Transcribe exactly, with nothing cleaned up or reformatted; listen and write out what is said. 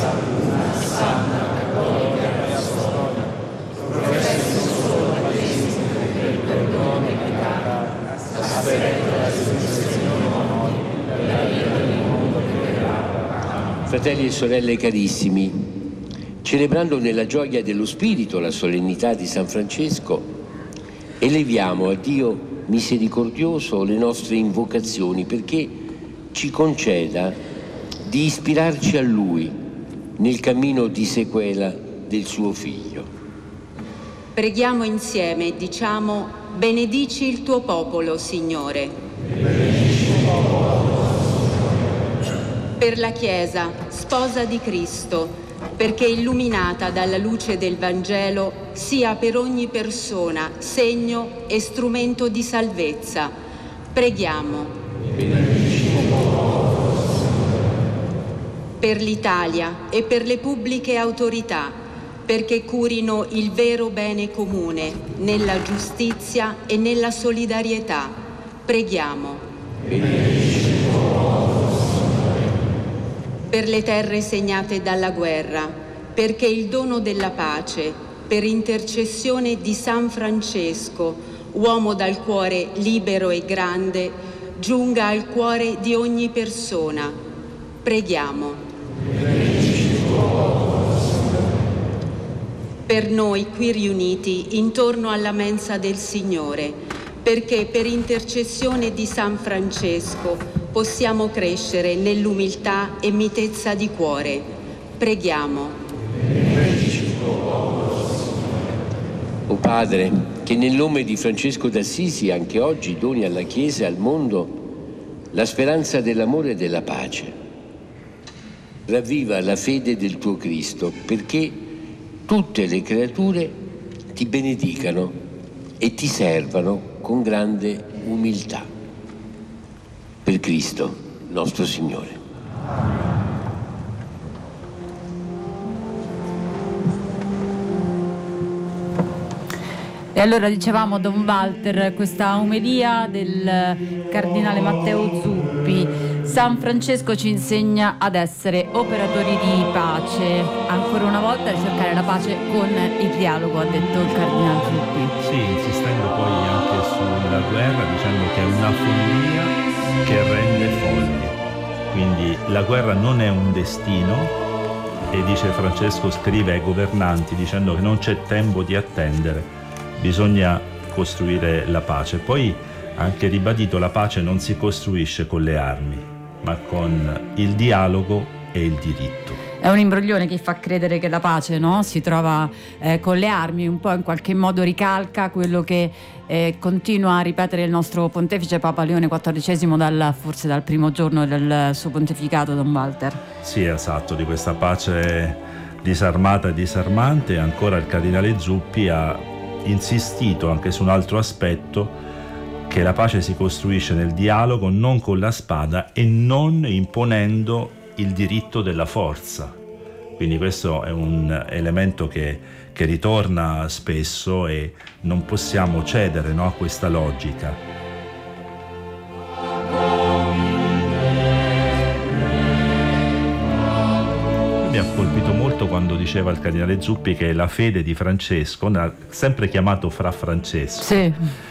Fratelli e sorelle carissimi, celebrando nella gioia dello Spirito la solennità di San Francesco, eleviamo a Dio misericordioso le nostre invocazioni perché ci conceda di ispirarci a Lui nel cammino di sequela del suo Figlio. Preghiamo insieme e diciamo: benedici il tuo popolo, Signore. Benedici il tuo popolo. Per la Chiesa, sposa di Cristo, perché illuminata dalla luce del Vangelo sia per ogni persona segno e strumento di salvezza. Preghiamo. Per l'Italia e per le pubbliche autorità, perché curino il vero bene comune nella giustizia e nella solidarietà. Preghiamo. Per le terre segnate dalla guerra, perché il dono della pace, per intercessione di San Francesco, uomo dal cuore libero e grande, giunga al cuore di ogni persona. Preghiamo. Per noi qui riuniti intorno alla mensa del Signore, perché per intercessione di San Francesco possiamo crescere nell'umiltà e mitezza di cuore. Preghiamo. O Padre, che nel nome di Francesco d'Assisi anche oggi doni alla Chiesa e al mondo la speranza dell'amore e della pace. Ravviva la fede del tuo Cristo, perché tutte le creature ti benedicano e ti servano con grande umiltà. Per Cristo nostro Signore. E allora dicevamo, Don Walter, questa omelia del cardinale Matteo Zuppi: San Francesco ci insegna ad essere operatori di pace, ancora una volta ricercare la pace con il dialogo, ha detto il cardinale Zuppi. Sì, insistendo poi anche sulla guerra, dicendo che è una follia che rende folli. Quindi la guerra non è un destino, e dice Francesco, scrive ai governanti dicendo che non c'è tempo di attendere, bisogna costruire la pace. Poi anche ribadito, la pace non si costruisce con le armi, ma con il dialogo e il diritto. È un imbroglione che fa credere che la pace, no, si trova eh, con le armi, un po' in qualche modo ricalca quello che eh, continua a ripetere il nostro pontefice Papa Leone quattordicesimo dal, forse dal primo giorno del suo pontificato, Don Walter. Sì, esatto, di questa pace disarmata e disarmante. Ancora il cardinale Zuppi ha insistito anche su un altro aspetto, che la pace si costruisce nel dialogo, non con la spada e non imponendo il diritto della forza. Quindi questo è un elemento che, che ritorna spesso e non possiamo cedere, no, a questa logica. Mi ha colpito molto quando diceva il cardinale Zuppi che la fede di Francesco, sempre chiamato Fra Francesco, sì,